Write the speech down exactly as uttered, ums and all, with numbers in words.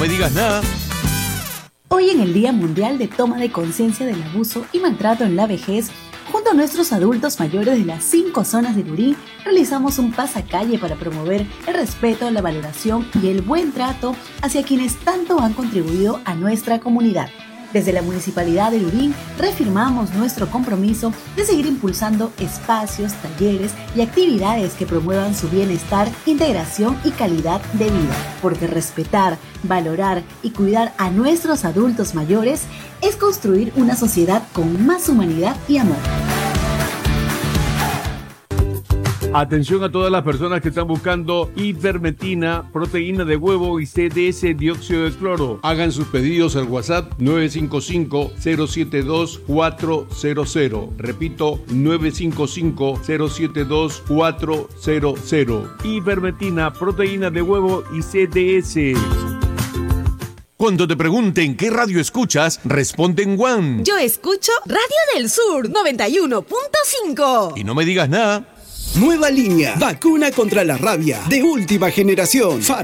me digas nada. Hoy, en el Día Mundial de Toma de Conciencia del Abuso y Maltrato en la Vejez, junto a nuestros adultos mayores de las cinco zonas de Lurín, realizamos un pasacalle para promover el respeto, la valoración y el buen trato hacia quienes tanto han contribuido a nuestra comunidad. Desde la Municipalidad de Lurín reafirmamos nuestro compromiso de seguir impulsando espacios, talleres y actividades que promuevan su bienestar, integración y calidad de vida. Porque respetar, valorar y cuidar a nuestros adultos mayores es construir una sociedad con más humanidad y amor. Atención a todas las personas que están buscando ivermectina, proteína de huevo y C D S dióxido de cloro. Hagan sus pedidos al WhatsApp nueve cinco cinco, cero siete dos, cuatro cero cero. Repito, nueve cinco cinco, cero siete dos, cuatro cero cero. Ivermectina, proteína de huevo y C D S. Cuando te pregunten qué radio escuchas, responde en One. Yo escucho Radio del Sur noventa y uno punto cinco. Y no me digas nada. Nueva línea, vacuna contra la rabia, de última generación.